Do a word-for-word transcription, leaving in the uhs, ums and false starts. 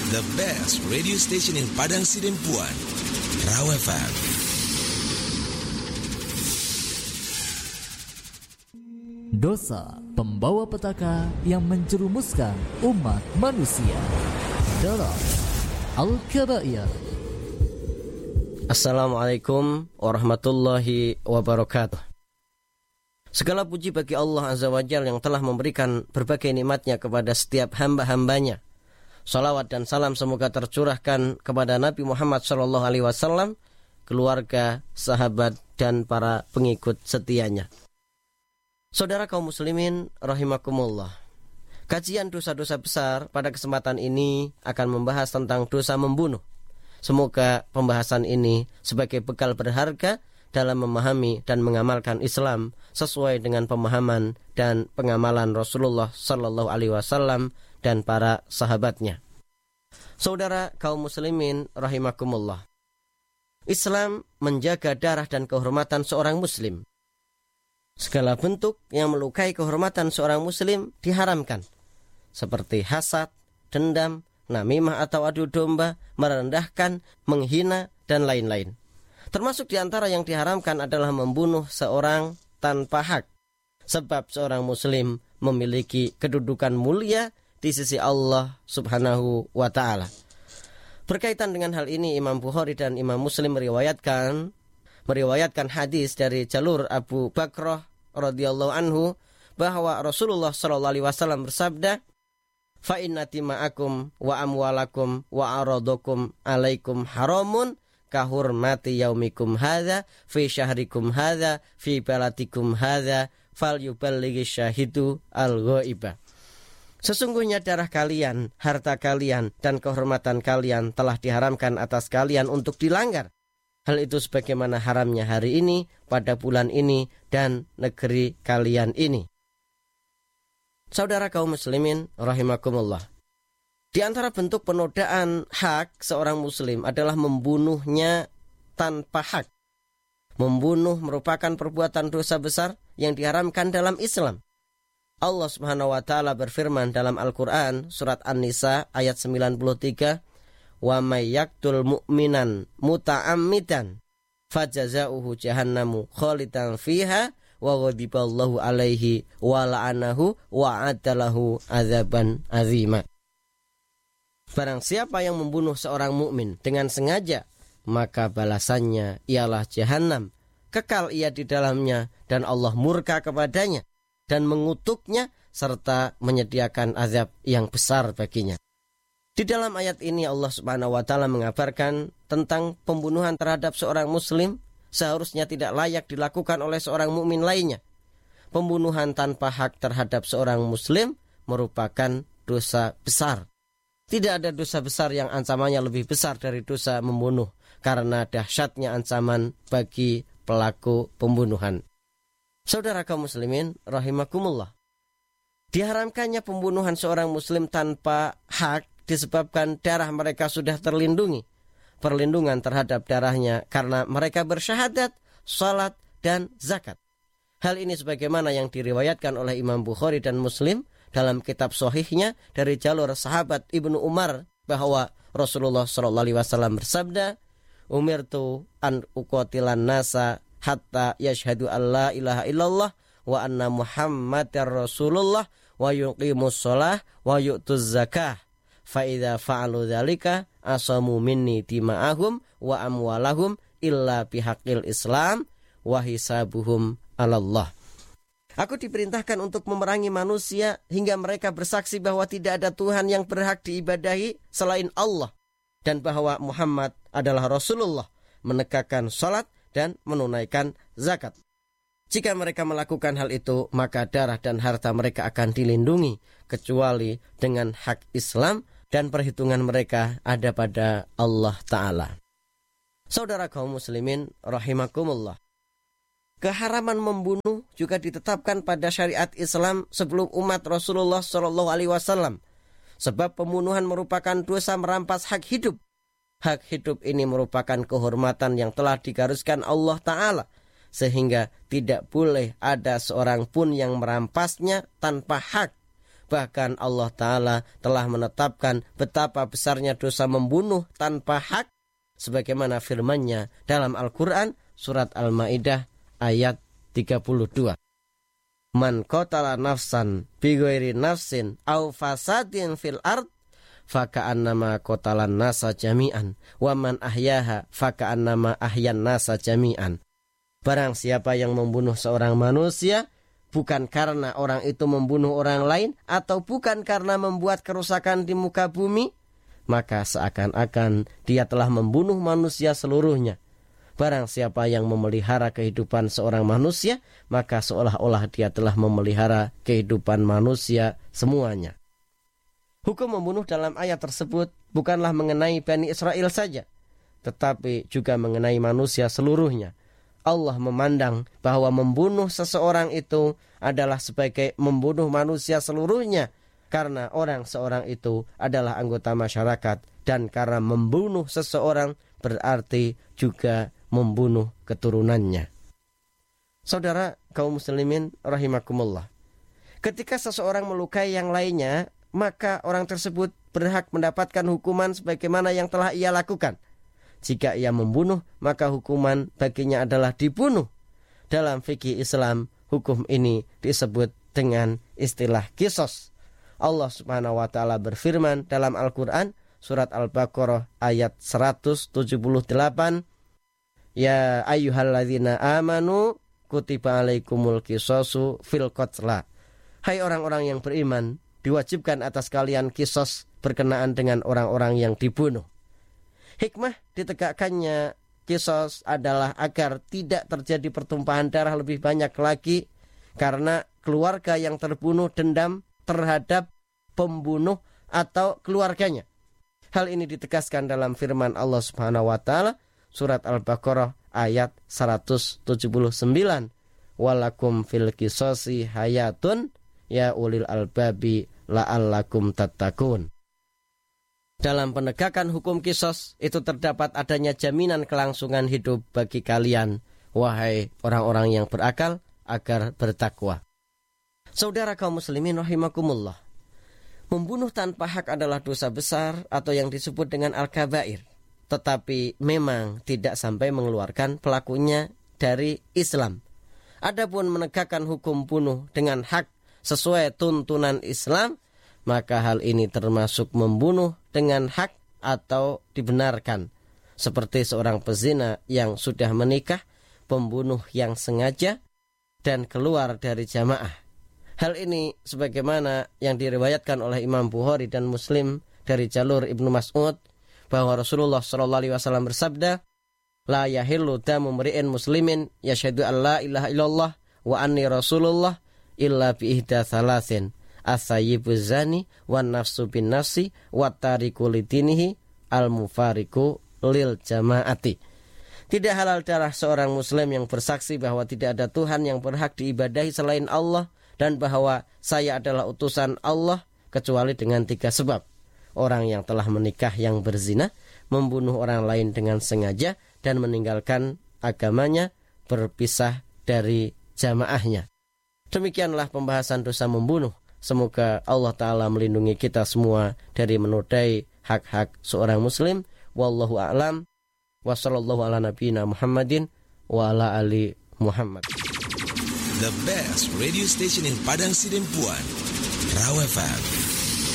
the best radio station in Padang Sidempuan, Raw F M. Dosa pembawa petaka yang menjerumuskan umat manusia dalam Al-Kabair. Assalamualaikum warahmatullahi wabarakatuh. Segala puji bagi Allah Azza wa Jalla yang telah memberikan berbagai nikmatnya kepada setiap hamba-hambanya. Salawat dan salam semoga tercurahkan kepada Nabi Muhammad shallallahu alaihi wasallam, keluarga, sahabat, dan para pengikut setianya. Saudara kaum muslimin rahimakumullah. Kajian dosa-dosa besar pada kesempatan ini akan membahas tentang dosa membunuh. Semoga pembahasan ini sebagai bekal berharga dalam memahami dan mengamalkan Islam sesuai dengan pemahaman dan pengamalan Rasulullah sallallahu alaihi wasallam dan para sahabatnya. Saudara kaum muslimin rahimakumullah. Islam menjaga darah dan kehormatan seorang muslim. Segala bentuk yang melukai kehormatan seorang muslim diharamkan, seperti hasad, dendam, namimah atau adu domba, merendahkan, menghina, dan lain-lain. Termasuk di antara yang diharamkan adalah membunuh seorang tanpa hak, sebab seorang muslim memiliki kedudukan mulia di sisi Allah Subhanahu wa Ta'ala. Berkaitan dengan hal ini, Imam Bukhari dan Imam Muslim meriwayatkan meriwayatkan hadis dari jalur Abu Bakrah radhiyallahu anhu bahwa Rasulullah sallallahu alaihi wasallam bersabda, "Fa inna tima'akum wa amwalakum wa aradakum alaikum haramun kahurmati yaumikum hadza fi syahrikum hadza fi balatikum hadza falyuballighi syahidu al-ghaiba." Sesungguhnya darah kalian, harta kalian, dan kehormatan kalian telah diharamkan atas kalian untuk dilanggar. Hal itu sebagaimana haramnya hari ini, pada bulan ini, dan negeri kalian ini. Saudara kaum muslimin rahimakumullah. Di antara bentuk penodaan hak seorang muslim adalah membunuhnya tanpa hak. Membunuh merupakan perbuatan dosa besar yang diharamkan dalam Islam. Allah Subhanahu wa Ta'ala berfirman dalam Al-Quran surat An-Nisa ayat sembilan puluh tiga, "Wa may yaqtul mu'minan muta'ammidan fajazauhu jahannamu khalidan fiha wa ghadiballahu alaihi wa la'anahu wa adalahu adzaban azima." Barang siapa yang membunuh seorang mukmin dengan sengaja, maka balasannya ialah jahanam, kekal ia di dalamnya, dan Allah murka kepadanya dan mengutuknya serta menyediakan azab yang besar baginya. Di dalam ayat ini Allah Subhanahu wa Ta'ala mengabarkan tentang pembunuhan terhadap seorang muslim seharusnya tidak layak dilakukan oleh seorang mukmin lainnya. Pembunuhan tanpa hak terhadap seorang muslim merupakan dosa besar. Tidak ada dosa besar yang ancamannya lebih besar dari dosa membunuh, karena dahsyatnya ancaman bagi pelaku pembunuhan. Saudara kaum muslimin rahimakumullah. Diharamkannya pembunuhan seorang muslim tanpa hak disebabkan darah mereka sudah terlindungi. Perlindungan terhadap darahnya karena mereka bersyahadat, salat, dan zakat. Hal ini sebagaimana yang diriwayatkan oleh Imam Bukhari dan Muslim dalam kitab sahihnya dari jalur sahabat Ibnu Umar bahwa Rasulullah shallallahu alaihi wasallam bersabda, "Umirtu an uqatilan nasa hatta yashhadu an la ilaha illallah wa anna muhammadar rasulullah wa yuqimus shalah wa yu'tuz zakah. Fa idza fa'alu dzalika asamu minni dima'ahum wa amwalahum illa bihaqqil Islam wa hisabuhum 'alallah." Aku diperintahkan untuk memerangi manusia hingga mereka bersaksi bahwa tidak ada Tuhan yang berhak diibadahi selain Allah dan bahwa Muhammad adalah Rasulullah, menegakkan salat dan menunaikan zakat. Jika mereka melakukan hal itu, maka darah dan harta mereka akan dilindungi kecuali dengan hak Islam, dan perhitungan mereka ada pada Allah Ta'ala. Saudara kaum muslimin rahimakumullah. Keharaman membunuh juga ditetapkan pada syariat Islam sebelum umat Rasulullah shallallahu alaihi wasallam. Sebab pembunuhan merupakan dosa merampas hak hidup. Hak hidup ini merupakan kehormatan yang telah digariskan Allah Ta'ala, sehingga tidak boleh ada seorang pun yang merampasnya tanpa hak, Bahkan Allah Ta'ala telah menetapkan betapa besarnya dosa membunuh tanpa hak, sebagaimana firman-Nya dalam Al-Quran surat Al-Ma'idah ayat tiga puluh dua. Man qatala nafsan bighairi nafsin aw fasadin fil ard faka'annama qatalan nasa jami'an wa man ahyaha faka'annama ahyan nasa jami'an. Barang siapa yang membunuh seorang manusia bukan karena orang itu membunuh orang lain atau bukan karena membuat kerusakan di muka bumi, maka seakan-akan dia telah membunuh manusia seluruhnya. Barang siapa yang memelihara kehidupan seorang manusia, maka seolah-olah dia telah memelihara kehidupan manusia semuanya. Hukum membunuh dalam ayat tersebut bukanlah mengenai Bani Israel saja, tetapi juga mengenai manusia seluruhnya. Allah memandang bahwa membunuh seseorang itu adalah sebagai membunuh manusia seluruhnya, karena orang seorang itu adalah anggota masyarakat, dan karena membunuh seseorang berarti juga membunuh keturunannya. Saudara kaum muslimin rahimakumullah, ketika seseorang melukai yang lainnya, maka orang tersebut berhak mendapatkan hukuman sebagaimana yang telah ia lakukan. Jika ia membunuh, maka hukuman baginya adalah dibunuh. Dalam fikih Islam, hukum ini disebut dengan istilah qisas. Allah Subhanahu wa taala berfirman dalam Al-Qur'an surat Al-Baqarah ayat seratus tujuh puluh delapan, ya ayyuhalladzina amanu kutiba alaikumul qisasu fil qatla. Hai orang-orang yang beriman, diwajibkan atas kalian qisas berkenaan dengan orang-orang yang dibunuh. Hikmah ditegakkannya qisas adalah agar tidak terjadi pertumpahan darah lebih banyak lagi, karena keluarga yang terbunuh dendam terhadap pembunuh atau keluarganya. Hal ini ditegaskan dalam firman Allah Subhanahu wa taala surat Al-Baqarah ayat seratus tujuh puluh sembilan, walakum fil qisasi hayatun ya ulil albabi la'allakum tattaqun. Dalam penegakan hukum qisas itu terdapat adanya jaminan kelangsungan hidup bagi kalian, wahai orang-orang yang berakal, agar bertakwa. Saudara kaum muslimin rahimakumullah, membunuh tanpa hak adalah dosa besar atau yang disebut dengan al-kabair, tetapi memang tidak sampai mengeluarkan pelakunya dari Islam. Adapun menegakkan hukum bunuh dengan hak sesuai tuntunan Islam, maka hal ini termasuk membunuh dengan hak atau dibenarkan. Seperti seorang pezina yang sudah menikah, pembunuh yang sengaja, dan keluar dari jamaah. Hal ini sebagaimana yang diriwayatkan oleh Imam Bukhari dan Muslim dari jalur Ibnu Mas'ud, bahwa Rasulullah shallallahu alaihi wasallam bersabda, la yahillu damu mri'in muslimin yashhadu an la ilaha illallah wa anni rasulullah illa bi ihda thalathin, as-sayyibu zani wan nafsu bin nafsi wat tariku lidinihi al mufariku lil jamaati. Tidak halal darah seorang muslim yang bersaksi bahwa tidak ada Tuhan yang berhak diibadahi selain Allah dan bahwa saya adalah utusan Allah, kecuali dengan tiga sebab. Orang yang telah menikah yang berzina, membunuh orang lain dengan sengaja, dan meninggalkan agamanya, berpisah dari jamaahnya. Demikianlah pembahasan dosa membunuh. Semoga Allah Ta'ala melindungi kita semua dari menodai hak-hak seorang muslim. Wallahu a'lam. Wa sallallahu ala nabiyina Muhammadin wa ala ali Muhammad. The best radio station in Padang Sidempuan, Raw F M.